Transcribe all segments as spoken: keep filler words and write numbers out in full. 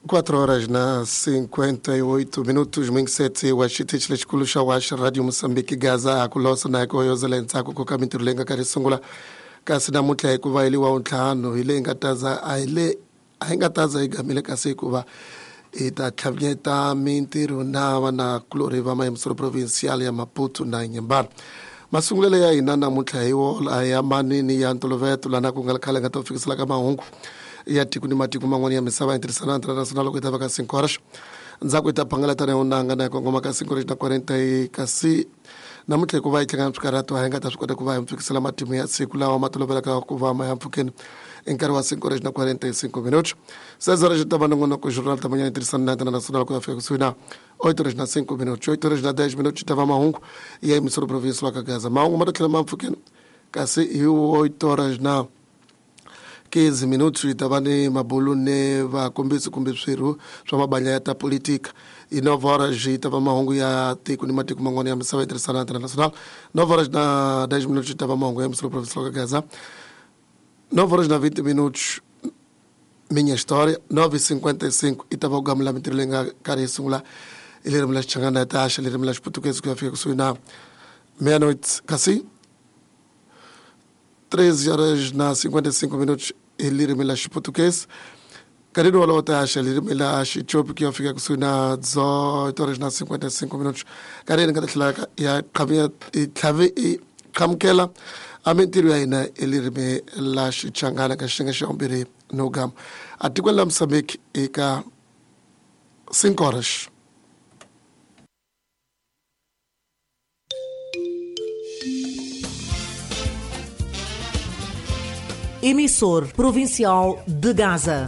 quatro horas na cinquenta e oito minutos, Mingsete, Washington, Esculo, Shawash, Rádio Moçambique, Gaza, Akulosa, Naiko, Yozelenta, Kukamintur, Lenga, Karisungula, Kasina Mutia, Kuva, Ili, Wauntano, Ile, Ngataza, Aile, Angataza, Igamile, Kasekuva, Ita Cavieta, Mintiru, Nawa, na Kloriva, Mamsoro Provincial, Maputo, na Nyambar. Masungule ya inana Mutia, Iwol, Ayamani, Yantolovetu, Lana Kungal Kalanga, Fix Lagamahungu. Ya tiku ni matiku mangoni ya misaba internacional internacional ko itaba ka cinco horas nza ko itapangala tane onanga na kongo maka cinco horas na quarenta e kasi na mutle ko vai tanga mfukarato hanga tasukota ko vai mfikisala matimu ya sikula wa matulobela ka ko va ma yamfuken enkarwa cinco horas na quarenta e cinco minutos seis horas itaba ngono ko jornal da manhã internacional internacional ko África Sul oito horas na cinco minutos oito horas na dez minutos itaba mahungu e aí emissora provincial ka Gaza mahungu matula mamfuken kasi e oito horas na quinze minutos itabani mabulune va kombisi kumbiswiru swa mabanyata politika e nove horas itava mahungu ya tiku ni matiku mangoni ya misava internacional internacional nove horas na dez minutos itava mahungu ya emissora provincial Gaza nove horas na vinte minutos minha história nove e cinquenta e cinco itava o gamla mitrilenga karisungula ele era mlas changana taxa ele era mlas português que África Sul na meia-noite kasi treze horas na cinquenta e cinco minutos ele era mlas português Carino wala taxa ele era mlas Ethiopia que África Sul na dezoito horas na cinquenta e cinco minutos Carino ngatla ya kavia kave e kamkela amentiru aina ele era mlas changana ka shinga shombere no gam atikwala Moçambique e ka cinco horas. Emissor provincial de Gaza.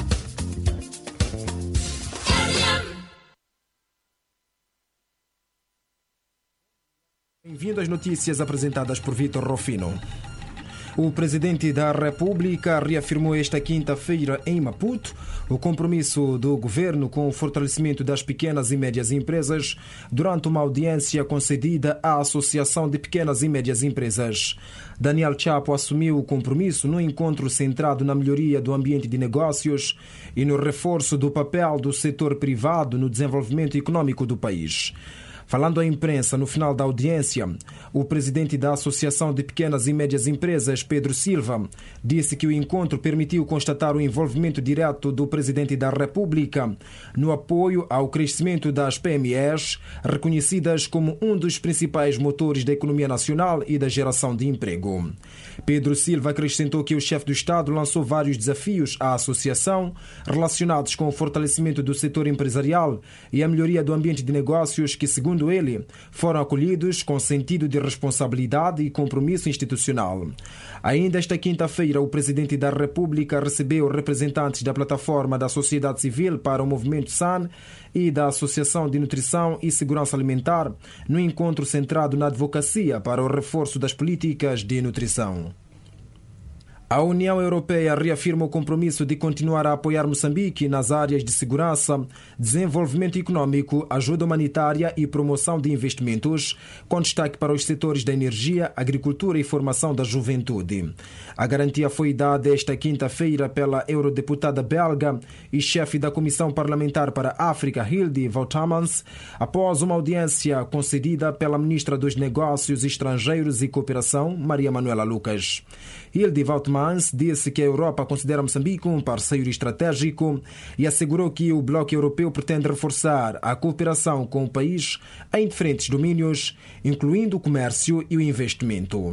Bem-vindo às notícias apresentadas por Vitor Rofino. O presidente da República reafirmou esta quinta-feira em Maputo o compromisso do governo com o fortalecimento das pequenas e médias empresas durante uma audiência concedida à Associação de Pequenas e Médias Empresas. Daniel Chapo assumiu o compromisso no encontro centrado na melhoria do ambiente de negócios e no reforço do papel do setor privado no desenvolvimento econômico do país. Falando à imprensa no final da audiência, o presidente da Associação de Pequenas e Médias Empresas, Pedro Silva, disse que o encontro permitiu constatar o envolvimento direto do presidente da República no apoio ao crescimento das P M Es, reconhecidas como um dos principais motores da economia nacional e da geração de emprego. Pedro Silva acrescentou que o chefe do Estado lançou vários desafios à associação relacionados com o fortalecimento do setor empresarial e a melhoria do ambiente de negócios que, segundo ele, foram acolhidos com sentido de responsabilidade e compromisso institucional. Ainda esta quinta-feira, o presidente da República recebeu representantes da plataforma da sociedade civil para o movimento S A N e da Associação de Nutrição e Segurança Alimentar no encontro centrado na advocacia para o reforço das políticas de nutrição. A União Europeia reafirma o compromisso de continuar a apoiar Moçambique nas áreas de segurança, desenvolvimento econômico, ajuda humanitária e promoção de investimentos, com destaque para os setores da energia, agricultura e formação da juventude. A garantia foi dada esta quinta-feira pela eurodeputada belga e chefe da Comissão Parlamentar para a África, Hilde Woutermans, após uma audiência concedida pela Ministra dos Negócios Estrangeiros e Cooperação, Maria Manuela Lucas. Hilde Woutermans disse que a Europa considera Moçambique um parceiro estratégico e assegurou que o Bloco Europeu pretende reforçar a cooperação com o país em diferentes domínios, incluindo o comércio e o investimento.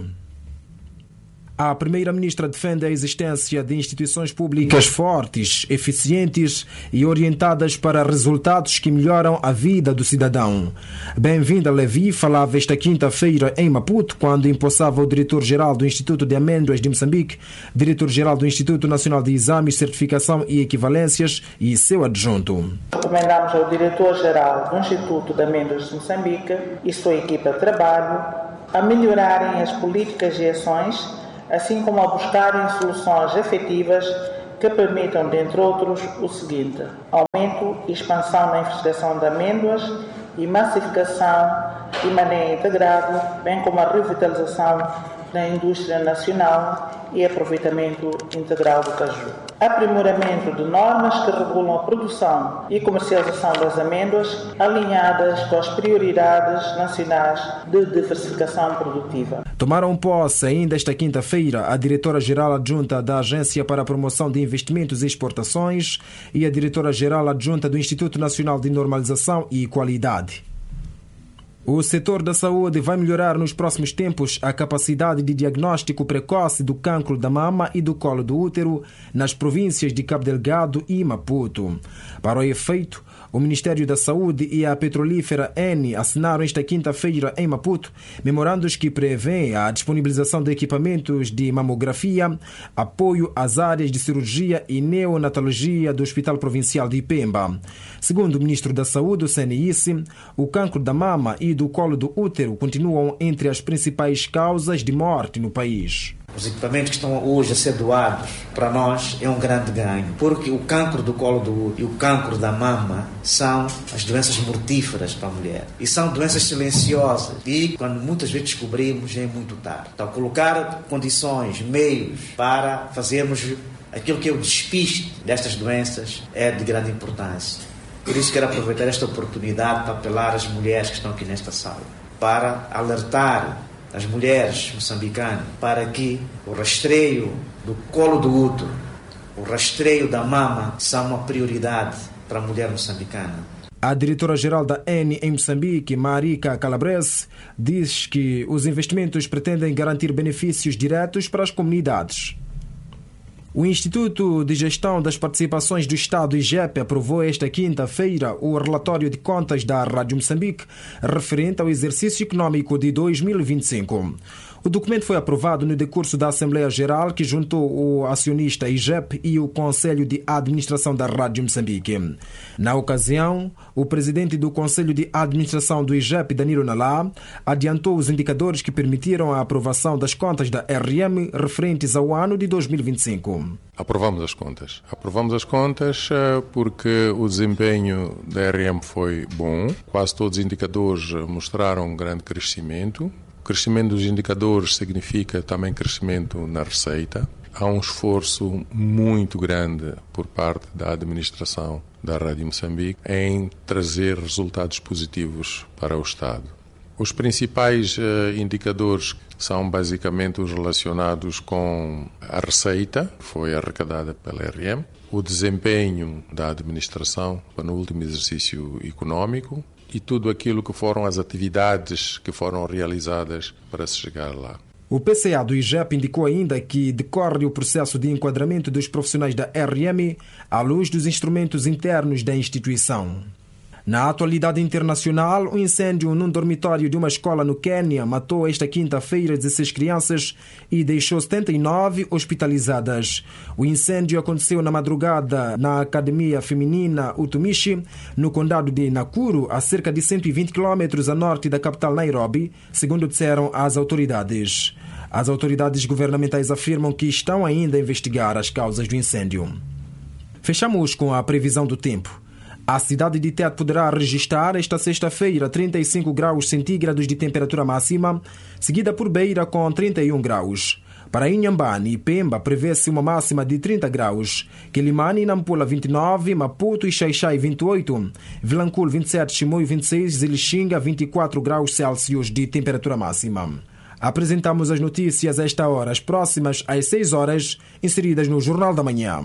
A Primeira-Ministra defende a existência de instituições públicas fortes, eficientes e orientadas para resultados que melhoram a vida do cidadão. Bem-vinda Levi falava esta quinta-feira em Maputo, quando empossava o diretor-geral do Instituto de Amêndoas de Moçambique, diretor-geral do Instituto Nacional de Exames, Certificação e Equivalências e seu adjunto. Recomendamos ao diretor-geral do Instituto de Amêndoas de Moçambique e sua equipa de trabalho a melhorarem as políticas e ações, assim como a buscarem soluções efetivas que permitam, dentre outros, o seguinte: aumento e expansão na investigação de amêndoas e massificação de manejo integrado, bem como a revitalização na indústria nacional e aproveitamento integral do caju. Aprimoramento de normas que regulam a produção e comercialização das amêndoas, alinhadas com as prioridades nacionais de diversificação produtiva. Tomaram posse ainda esta quinta-feira a diretora-geral adjunta da Agência para a Promoção de Investimentos e Exportações e a diretora-geral adjunta do Instituto Nacional de Normalização e Qualidade. O setor da saúde vai melhorar nos próximos tempos a capacidade de diagnóstico precoce do cancro da mama e do colo do útero nas províncias de Cabo Delgado e Maputo. Para o efeito, o Ministério da Saúde e a petrolífera Eni assinaram esta quinta-feira em Maputo memorandos que prevêem a disponibilização de equipamentos de mamografia, apoio às áreas de cirurgia e neonatologia do Hospital Provincial de Pemba. Segundo o Ministro da Saúde, o C N I C, o cancro da mama e do colo do útero continuam entre as principais causas de morte no país. Os equipamentos que estão hoje a ser doados para nós é um grande ganho, porque o cancro do colo do útero e o cancro da mama são as doenças mortíferas para a mulher. E são doenças silenciosas e quando muitas vezes descobrimos já é muito tarde. Então colocar condições, meios para fazermos aquilo que é o despiste destas doenças é de grande importância. Por isso quero aproveitar esta oportunidade para apelar às mulheres que estão aqui nesta sala, para alertar as mulheres moçambicanas para que o rastreio do colo do útero, o rastreio da mama são uma prioridade para a mulher moçambicana. A diretora-geral da Eni em Moçambique, Marika Calabrese, diz que os investimentos pretendem garantir benefícios diretos para as comunidades. O Instituto de Gestão das Participações do Estado, I G E P, aprovou esta quinta-feira o relatório de contas da Rádio Moçambique referente ao exercício econômico de dois mil e vinte e cinco. O documento foi aprovado no decurso da Assembleia Geral, que juntou o acionista I G E P e o Conselho de Administração da Rádio Moçambique. Na ocasião, o presidente do Conselho de Administração do I G E P, Danilo Nalá, adiantou os indicadores que permitiram a aprovação das contas da R M referentes ao ano de dois mil e vinte e cinco. Aprovamos as contas. Aprovamos as contas porque o desempenho da R M foi bom. Quase todos os indicadores mostraram um grande crescimento. O crescimento dos indicadores significa também crescimento na receita. Há um esforço muito grande por parte da administração da Rádio Moçambique em trazer resultados positivos para o Estado. Os principais uh, indicadores são basicamente os relacionados com a receita, que foi arrecadada pela R M, o desempenho da administração no último exercício econômico e tudo aquilo que foram as atividades que foram realizadas para se chegar lá. O P C A do I G E P indicou ainda que decorre o processo de enquadramento dos profissionais da R M à luz dos instrumentos internos da instituição. Na atualidade internacional, um incêndio num dormitório de uma escola no Quênia matou esta quinta-feira dezesseis crianças e deixou setenta e nove hospitalizadas. O incêndio aconteceu na madrugada na Academia Feminina Utumishi, no condado de Nakuru, a cerca de cento e vinte quilômetros a norte da capital Nairobi, segundo disseram as autoridades. As autoridades governamentais afirmam que estão ainda a investigar as causas do incêndio. Fechamos com a previsão do tempo. A cidade de Tete poderá registrar esta sexta-feira trinta e cinco graus centígrados de temperatura máxima, seguida por Beira com trinta e um graus. Para Inhambane e Pemba prevê-se uma máxima de trinta graus, Quelimane e Nampula vinte e nove, Maputo e Xai-Xai vinte e oito, Vilanculo vinte e sete, Chimoio vinte e seis e Lixinga vinte e quatro graus Celsius de temperatura máxima. Apresentamos as notícias a esta hora, as próximas às seis horas, inseridas no Jornal da Manhã.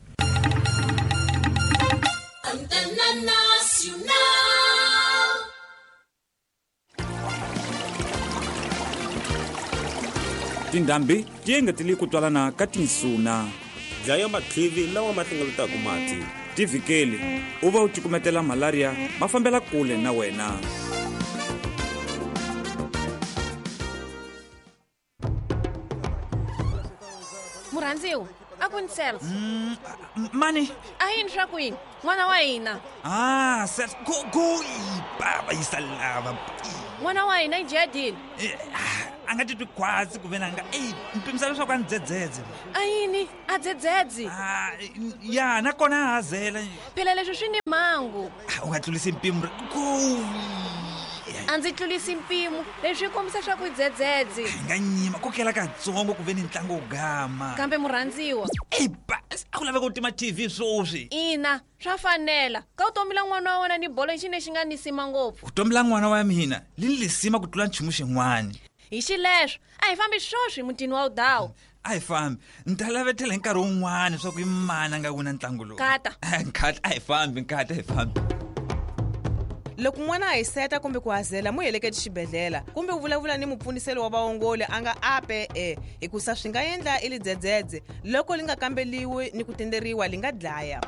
tindhambi ti nga tili ku twalana ka tinsuna dlaya matlhivi lawa ma hlengeletaku mati tivikeli u va u tikumetela malaria ma fambela kule na wena. Murhandziwa a ku ni sales mm, mani a yini swa kwini n'wana wa hina ah sales go go baba yisalava n'wana wa hina i jadile a nga titwi khwatsi ku vena nga ey mpimisa leswaku a ni dzedzedze a yini a dzedzedzi ya nakona a hazela phela leswi swi ni mangu u nga tlulisi mpimo a ndzi tlulisi mpimo leswi kombisa swa ku dzedzedze nga nyima kokela katsongo ku veni ntlangu wo gama kambe murhandziwa ey bas a ku laveka ku tima T V swoswi ina swa fanela ka u tomela n'wana wa wena ni bolo xi lexi nga nisima ngopfu ku tomela n'wana wa mina li ni lisima ku tlula nchumu xin'wana hi xileswo a hi fambi swoswi mutini wa udawu a hi fambi ni ta lavetela hi nkarhi wun'wana swa ku i mani a nga wina ntlangu lowu kata nkata a hi fambi nkata a hi fambi loko n'wana a hi seta kumbe ku hazela mu heleketi xibedhlela kumbe u vulavula ni mupfuniseli wa vaongoli a nga ape e hikusa swi nga endla i li dzedzedze loko li nga kambeliwi ni ku tenderiwa li nga dlaya.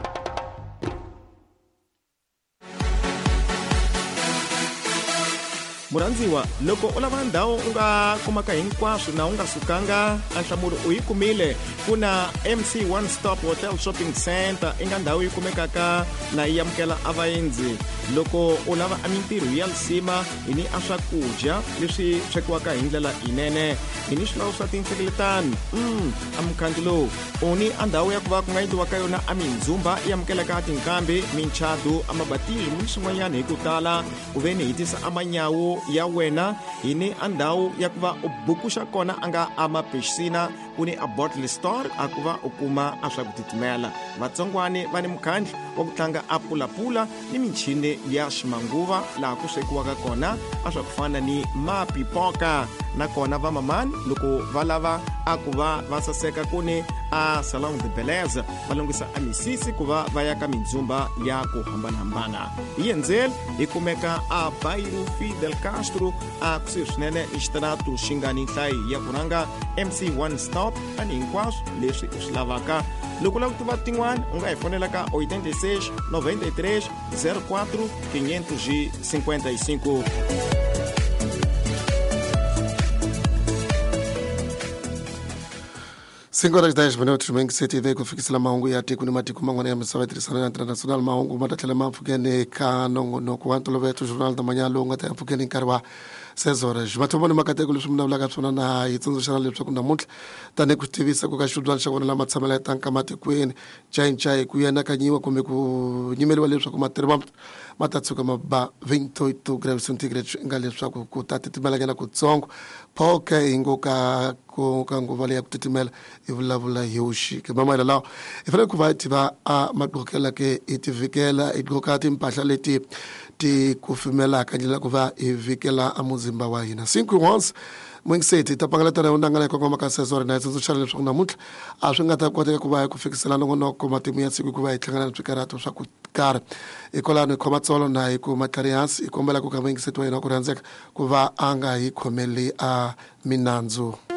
Murhandziwa, loko u lava ndhawu u nga kumaka hinkwaswo na u nga sukanga a nhlamulo u yi kumile ku na M C One Stop Hotel Shopping Center i nga ndhawu yi kumekaka na yi amukela a vaendzi. Loko u lava a mintirho ya lisima hi ni a swakudya leswi swekiwaka hi ndlela inene hi ni swilawo swa tinhlengeletano mm, a mukhandli lowu u ni a ndhawu ya ku va ku nga endliwa ka yona a mindzumba yi amukelaka tinkambi minchado a mabatizo ni swin'wanyana hi ku tala ku ve ni hitisa a manyawu ya wena hi ni a ndhawu ya ku va u bukuxa kona a nga a mapexisina ku ni a bottle store a ku va u kuma a swa ku titimela vatsongwani va ni mukhandli wa ku tlanga a pulapula ni michini ya ximanguva laha ku swekiwaka kona a swa ku fana ni mapipoka na kona vamamani loko va lava a ku va va saseka ku ni a salon de beleza va lunghisa a misisi ku va va ya ka mindzumba ya ku hambanahambana hi endzeli hi kumeka a Bairro Fidel Castro a kusuhi swinene i xitaratu xi nga ni nhlayi ya ku rhanga M C One Stop ani hinkwaswo leswi u swi lavaka. Loko u lava ku tiva tin'wana u nga hi fonela ka oitenta e seis noventa e três zero quatro quinhentos e cinquenta e cinco. cinco horas dez minutos mengi seti ve kufikisela mahungu ya tiko ni matiko mangwana ya misava tirhisana na international mahungu matatlhela ma mpfukeni ka nongonoko wa ntolovelo journal da manyalo u nga ta ya mpfukeni nkarhi wa six horas mathomboni makateko leswi mi vulavulaka swona na hi tsundzuxana leswaku namuntlha tanihi ku tivisa ku ka xidlwana xa vona lama tshamela etanka matikweni cai ku yanakanyiwa kumbe ku nyimeliwa leswaku matirhi ma ta tshuka ma ba twenty-two graves centigrade swi nga leswaku ku ta titimelanyana kutsongo phoka hi ngo ka ku ka nguva leyi ya ku titimela hi vulavula hi wuxike mamayela lawa hi fanele ku va hi tiva a maqhokela ke hi tivikela hi qoka timpahla leti ti kufimelaka ndlela ku va hi vikela a muzimba wa hina cinco once mwingiseti ta pangaletana na undangana kwa ngoma ka sesore na tsundzuxa leswaku namuntlha a swi nga ta koteka ku va hi ku fikisela nongonoko matimu ya siku ku va hi tlhangana na swikarato swa ku karhi hikwalaho hi khoma tsolo na hi ku matlhari hansi hi kombela ku ka mwingiseti wa hina ku rhandzeka ku va a nga hi khomeli a minandzu.